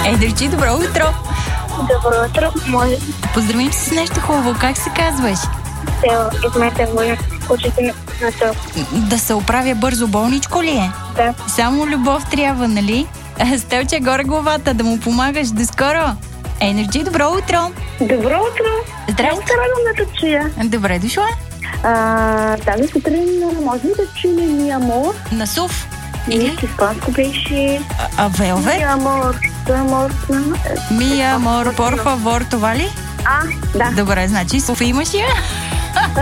Енерджи, добро утро! Добро утро, може Да поздравим се с нещо хубаво. Как се казваш? Стела, измете воля, учите на то. Да се оправя бързо, болничко ли е? Да. Само любов трябва, нали? Стелче, горе главата, да му помагаш. До скоро! Енерджи, добро утро! Добро утро! Здрасти! Много се радвам да те чуя. Добре дошла! Тази сутрин може ли да чуем Ми Амор? На СУВ? Или испанско беше Велвет? Ми Амор. Ми амор, пор фавор, това ли? Да. Добре, значи СУВ имаш я?